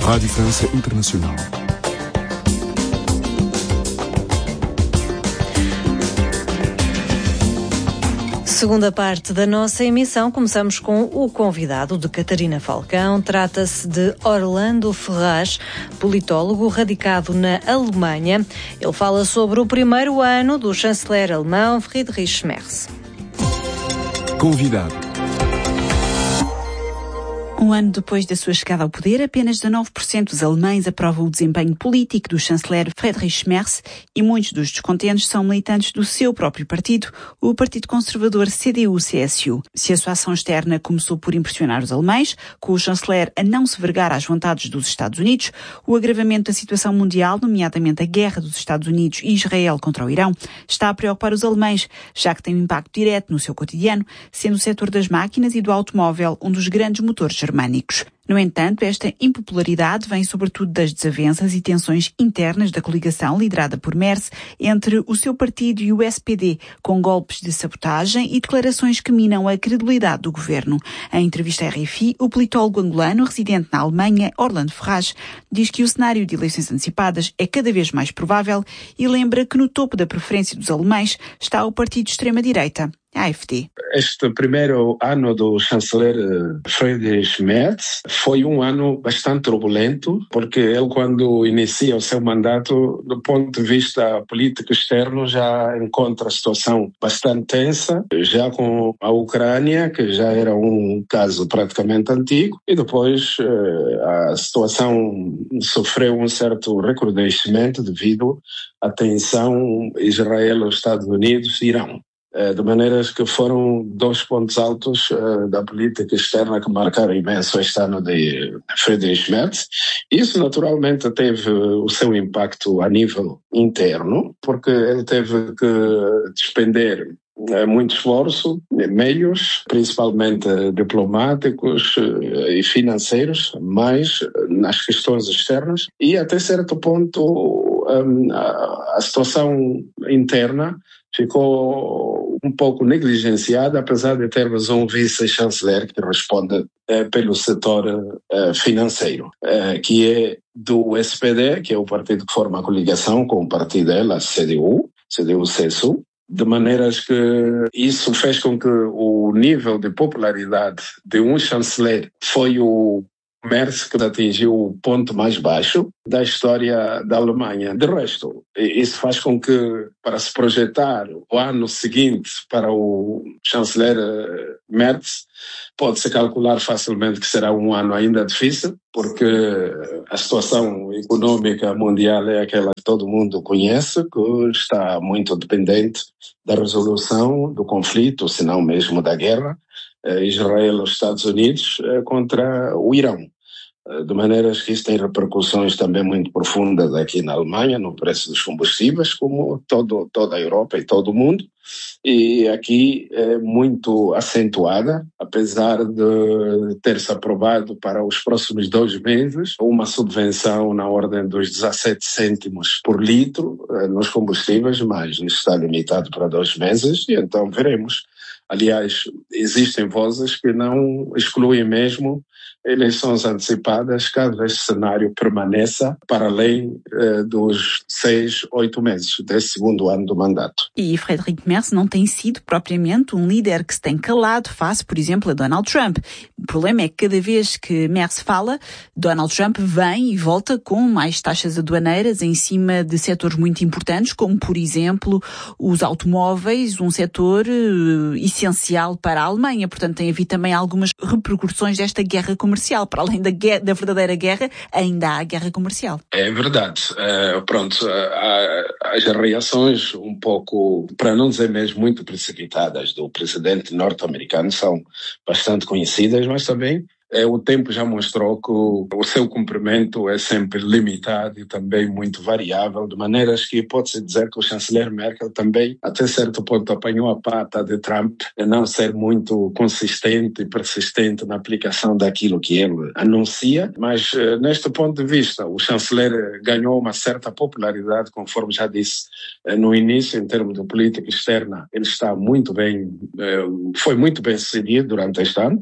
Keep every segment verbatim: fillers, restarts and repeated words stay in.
Rádio França Internacional. Segunda parte da nossa emissão, começamos com o convidado de Catarina Falcão. Trata-se de Orlando Ferraz, politólogo radicado na Alemanha. Ele fala sobre o primeiro ano do chanceler alemão Friedrich Merz. Convidado. Um ano depois da sua chegada ao poder, apenas dezanove por cento dos alemães aprovam o desempenho político do chanceler Friedrich Merz e muitos dos descontentes são militantes do seu próprio partido, o Partido Conservador C D U C S U. Se a sua ação externa começou por impressionar os alemães, com o chanceler a não se vergar às vontades dos Estados Unidos, o agravamento da situação mundial, nomeadamente a guerra dos Estados Unidos e Israel contra o Irão, está a preocupar os alemães, já que tem um impacto direto no seu cotidiano, sendo o setor das máquinas e do automóvel um dos grandes motores germânicos. No entanto, esta impopularidade vem sobretudo das desavenças e tensões internas da coligação liderada por Merz entre o seu partido e o S P D, com golpes de sabotagem e declarações que minam a credibilidade do governo. Em entrevista à R F I, o politólogo angolano residente na Alemanha, Orlando Ferraz, diz que o cenário de eleições antecipadas é cada vez mais provável e lembra que no topo da preferência dos alemães está o partido de extrema-direita, a AfD. Este primeiro ano do chanceler Friedrich Merz foi um ano bastante turbulento, porque ele, quando inicia o seu mandato, do ponto de vista político externo, já encontra a situação bastante tensa, já com a Ucrânia, que já era um caso praticamente antigo, e depois a situação sofreu um certo recrudescimento devido à tensão Israel-Estados Unidos-Irão. De maneiras que foram dois pontos altos uh, da política externa que marcaram imenso este ano de Friedrich Merz. Isso naturalmente teve o seu impacto a nível interno, porque ele teve que despender uh, muito esforço, meios, principalmente uh, diplomáticos uh, e financeiros, mais uh, nas questões externas, e até certo ponto um, a, a situação interna ficou um pouco negligenciada, apesar de termos um vice-chanceler que responde eh, pelo setor eh, financeiro, eh, que é do S P D, que é o partido que forma a coligação com o partido dela, C D U, C D U C S U, de maneiras que isso fez com que o nível de popularidade de um chanceler foi o Merz, que atingiu o ponto mais baixo da história da Alemanha. De resto, isso faz com que, para se projetar o ano seguinte para o chanceler Merz, pode-se calcular facilmente que será um ano ainda difícil, porque a situação econômica mundial é aquela que todo mundo conhece, que está muito dependente da resolução do conflito, se não mesmo da guerra, Israel e Estados Unidos contra o Irão. De maneiras que isso tem repercussões também muito profundas aqui na Alemanha, no preço dos combustíveis, como todo, toda a Europa e todo o mundo. E aqui é muito acentuada, apesar de ter-se aprovado para os próximos dois meses uma subvenção na ordem dos dezassete cêntimos por litro nos combustíveis, mas isso está limitado para dois meses e então veremos. Aliás, existem vozes que não excluem mesmo eleições antecipadas, caso este cenário permaneça para além eh, dos seis, oito meses desse segundo ano do mandato. E Friedrich Merz não tem sido propriamente um líder que se tem calado face, por exemplo, a Donald Trump. O problema é que cada vez que Merz fala, Donald Trump vem e volta com mais taxas aduaneiras em cima de setores muito importantes, como, por exemplo, os automóveis, um setor uh, essencial para a Alemanha. Portanto, tem havido também algumas repercussões desta guerra comercial. Para além da, guerra, da verdadeira guerra, ainda há a guerra comercial. É verdade. Uh, pronto, uh, as reações um pouco, para não dizer mesmo muito precipitadas do presidente norte-americano são bastante conhecidas, mas também É, o tempo já mostrou que o, o seu cumprimento é sempre limitado e também muito variável, de maneiras que pode-se dizer que o chanceler Merkel também, até certo ponto, apanhou a pata de Trump de não ser muito consistente e persistente na aplicação daquilo que ele anuncia, mas neste ponto de vista o chanceler ganhou uma certa popularidade, conforme já disse no início, em termos de política externa. Ele está muito bem, foi muito bem sucedido durante este ano.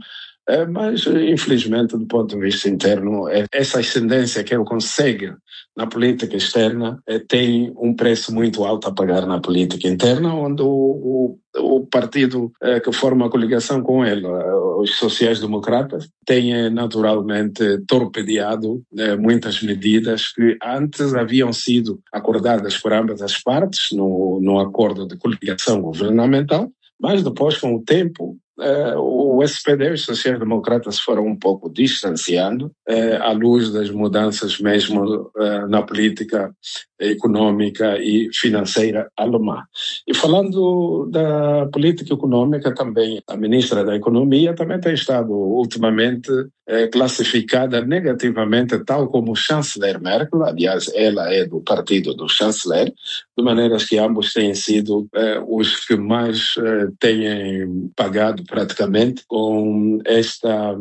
Mas, infelizmente, do ponto de vista interno, essa ascendência que ele consegue na política externa tem um preço muito alto a pagar na política interna, onde o, o, o partido que forma a coligação com ele, os sociais-democratas, tem naturalmente torpedeado muitas medidas que antes haviam sido acordadas por ambas as partes no, no acordo de coligação governamental, mas depois, com o tempo, Uh, o S P D e os sociais-democratas foram um pouco distanciando uh, à luz das mudanças mesmo uh, na política econômica e financeira alemã. E falando da política econômica também, a ministra da Economia também tem estado ultimamente uh, classificada negativamente, tal como o chanceler Merkel. Aliás, ela é do partido do chanceler, de maneiras que ambos têm sido uh, os que mais uh, têm pagado praticamente com esta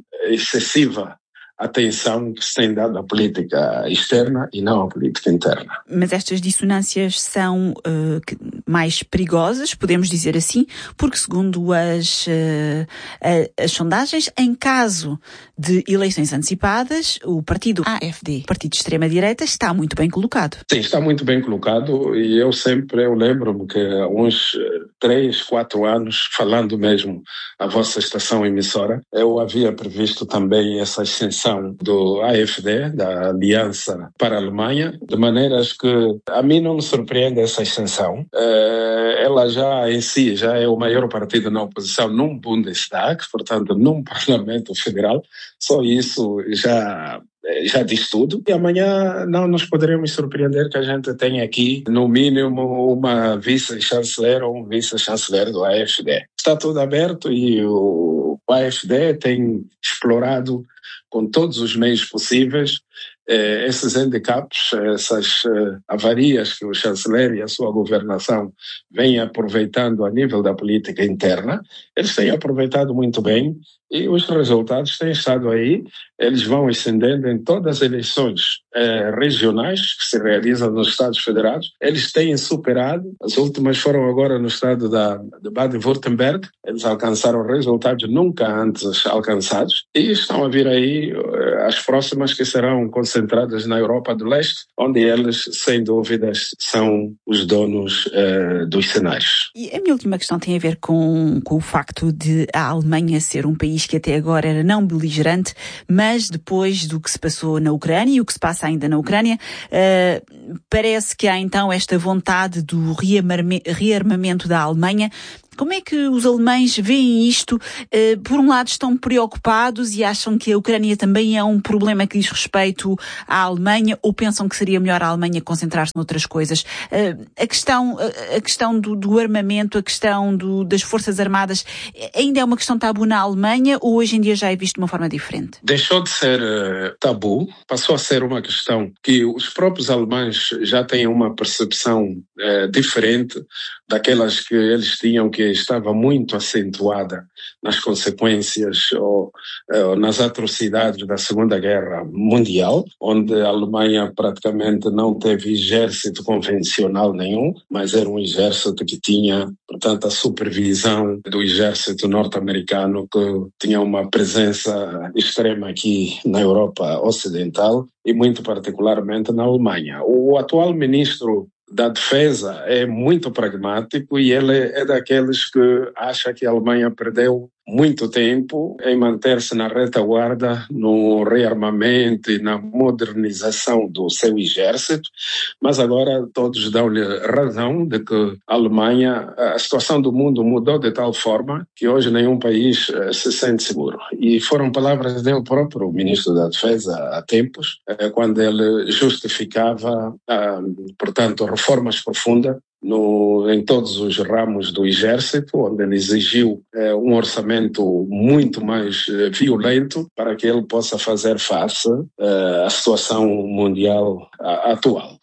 excessiva atenção que se tem dado à política externa e não à política interna. Mas estas dissonâncias são uh, mais perigosas, podemos dizer assim, porque segundo as, uh, as sondagens, em caso de eleições antecipadas, o partido A F D, partido de extrema-direita, está muito bem colocado. Sim, está muito bem colocado e eu sempre, eu lembro-me que há uns três, quatro anos, falando mesmo à vossa estação emissora, eu havia previsto também essa ascensão do A F D, da Aliança para a Alemanha, de maneiras que a mim não me surpreende essa extensão. Ela já em si já é o maior partido na oposição num Bundestag, portanto num Parlamento Federal, só isso já já diz tudo. E amanhã não nos poderemos surpreender que a gente tenha aqui, no mínimo, uma vice-chanceler ou um vice-chanceler do A F D. Está tudo aberto e o A F D tem explorado com todos os meios possíveis eh, esses handicaps, essas eh, avarias que o chanceler e a sua governação vêm aproveitando a nível da política interna. Eles têm aproveitado muito bem e os resultados têm estado aí. Eles vão ascendendo em todas as eleições eh, regionais que se realizam nos Estados Federados. Eles têm superado, as últimas foram agora no estado da, de Baden-Württemberg. Eles alcançaram resultados nunca antes alcançados e estão a vir aí eh, as próximas que serão concentradas na Europa do Leste, onde eles, sem dúvidas, são os donos eh, dos cenários. E a minha última questão tem a ver com, com o facto de a Alemanha ser um país que até agora era não beligerante, mas depois do que se passou na Ucrânia e o que se passa ainda na Ucrânia, uh, parece que há então esta vontade do rearmamento da Alemanha. Como é que os alemães veem isto? Uh, por um lado estão preocupados e acham que a Ucrânia também é um problema que diz respeito à Alemanha, ou pensam que seria melhor a Alemanha concentrar-se noutras coisas? Uh, a questão, a questão do, do armamento, a questão do, das Forças Armadas, ainda é uma questão tabu na Alemanha ou hoje em dia já é visto de uma forma diferente? Deixou de ser uh, tabu, passou a ser uma questão que os próprios alemães já têm uma percepção uh, diferente daquelas que eles tinham, que estava muito acentuada nas consequências ou, ou nas atrocidades da Segunda Guerra Mundial, onde a Alemanha praticamente não teve exército convencional nenhum, mas era um exército que tinha, portanto, a supervisão do exército norte-americano, que tinha uma presença extrema aqui na Europa Ocidental e muito particularmente na Alemanha. O atual ministro da Defesa é muito pragmático e ele é daqueles que acha que a Alemanha perdeu muito tempo em manter-se na retaguarda, no rearmamento e na modernização do seu exército, mas agora todos dão-lhe razão de que a Alemanha, a situação do mundo mudou de tal forma que hoje nenhum país se sente seguro. E foram palavras dele próprio, o ministro da Defesa, há tempos, quando ele justificava, portanto, reformas profundas No, em todos os ramos do exército, onde ele exigiu eh, um orçamento muito mais eh, violento para que ele possa fazer face eh, à situação mundial a, atual.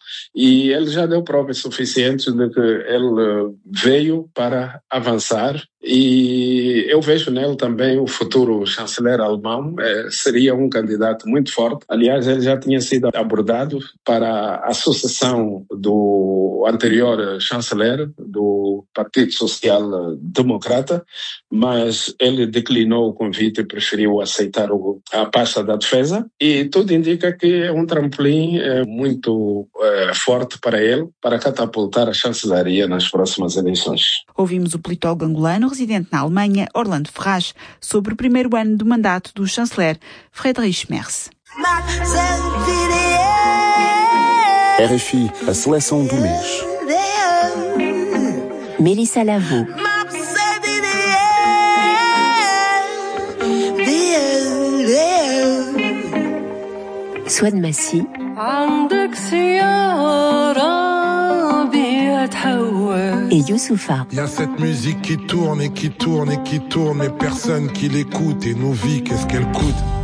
e ele já deu provas suficientes de que ele veio para avançar, e eu vejo nele também o futuro chanceler alemão. É, seria um candidato muito forte. Aliás, ele já tinha sido abordado para a sucessão do anterior chanceler do Partido Social Democrata, mas ele declinou o convite e preferiu aceitar o, a pasta da defesa, e tudo indica que é um trampolim é, muito é, forte para ele, para catapultar a chancelaria nas próximas eleições. Ouvimos o politólogo angolano residente na Alemanha, Orlando Ferraz, sobre o primeiro ano do mandato do chanceler Friedrich Merz. R F I, a seleção do mês. Mélissa Lavo. Souad Massi. Et Youssoufa. Il y a cette musique qui tourne et qui tourne et qui tourne, mais personne qui l'écoute. Et nos vies, qu'est-ce qu'elle coûte?